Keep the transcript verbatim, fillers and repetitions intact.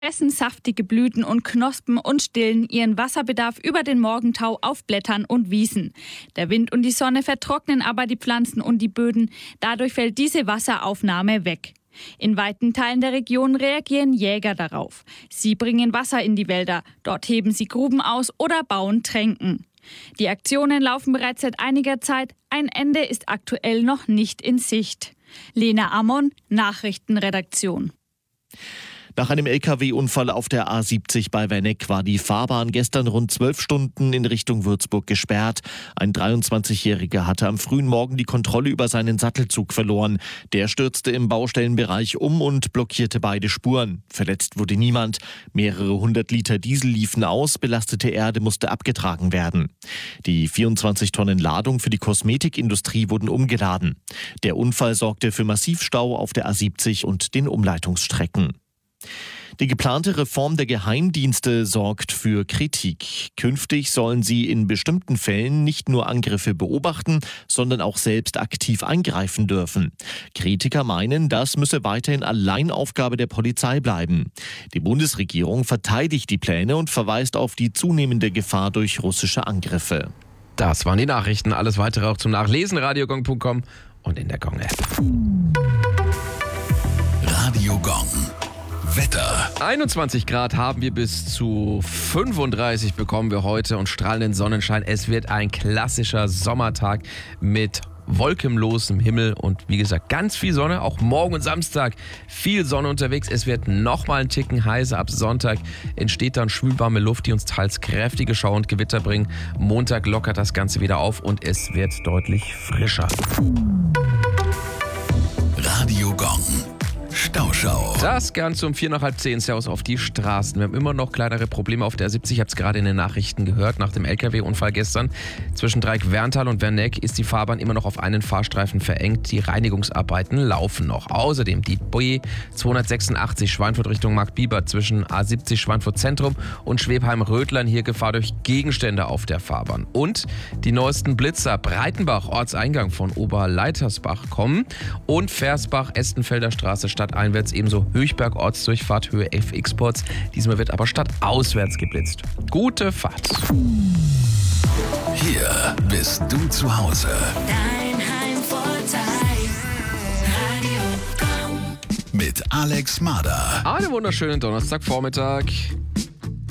Fressen saftige Blüten und Knospen und stillen ihren Wasserbedarf über den Morgentau auf Blättern und Wiesen. Der Wind und die Sonne vertrocknen aber die Pflanzen und die Böden. Dadurch fällt diese Wasseraufnahme weg. In weiten Teilen der Region reagieren Jäger darauf. Sie bringen Wasser in die Wälder. Dort heben sie Gruben aus oder bauen Tränken. Die Aktionen laufen bereits seit einiger Zeit. Ein Ende ist aktuell noch nicht in Sicht. Lena Ammon, Nachrichtenredaktion. Nach einem L K W-Unfall auf der A siebzig bei Werneck war die Fahrbahn gestern rund zwölf Stunden in Richtung Würzburg gesperrt. Ein dreiundzwanzigjähriger hatte am frühen Morgen die Kontrolle über seinen Sattelzug verloren. Der stürzte im Baustellenbereich um und blockierte beide Spuren. Verletzt wurde niemand. Mehrere hundert Liter Diesel liefen aus, belastete Erde musste abgetragen werden. Die vierundzwanzig Tonnen Ladung für die Kosmetikindustrie wurden umgeladen. Der Unfall sorgte für Massivstau auf der A siebzig und den Umleitungsstrecken. Die geplante Reform der Geheimdienste sorgt für Kritik. Künftig sollen sie in bestimmten Fällen nicht nur Angriffe beobachten, sondern auch selbst aktiv eingreifen dürfen. Kritiker meinen, das müsse weiterhin Alleinaufgabe der Polizei bleiben. Die Bundesregierung verteidigt die Pläne und verweist auf die zunehmende Gefahr durch russische Angriffe. Das waren die Nachrichten. Alles weitere auch zum Nachlesen, radiogong punkt com und in der Gong-App. Radio Gong. Wetter. einundzwanzig Grad haben wir, bis zu fünfunddreißig bekommen wir heute und strahlenden Sonnenschein. Es wird ein klassischer Sommertag mit wolkenlosem Himmel und wie gesagt ganz viel Sonne. Auch morgen und Samstag viel Sonne unterwegs. Es wird nochmal einen Ticken heißer. Ab Sonntag entsteht dann schwülwarme Luft, die uns teils kräftige Schauer und Gewitter bringen. Montag lockert das Ganze wieder auf und es wird deutlich frischer. Radio Gong. Stauschau. Das Ganze um vier nach halb zehn Servus auf die Straßen. Wir haben immer noch kleinere Probleme auf der A siebzig. Ich habe es gerade in den Nachrichten gehört. Nach dem L K W-Unfall gestern zwischen Dreieck-Werntal und Werneck ist die Fahrbahn immer noch auf einen Fahrstreifen verengt. Die Reinigungsarbeiten laufen noch. Außerdem die B zweihundertsechsundachtzig Schweinfurt Richtung Marktbibert zwischen A siebzig Schweinfurt Zentrum und Schwebheim-Rödlern. Hier Gefahr durch Gegenstände auf der Fahrbahn. Und die neuesten Blitzer Breitenbach, Ortseingang von Oberleitersbach kommen und Versbach, Estenfelder Straße, stadteinwärts, ebenso Höchberg, Ortsdurchfahrt, Höhe F X-Ports. Diesmal wird aber stadtauswärts geblitzt. Gute Fahrt. Hier bist du zu Hause. Dein Heimvorteil. Radio Gong. Mit Alex Mader. Einen wunderschönen Donnerstagvormittag.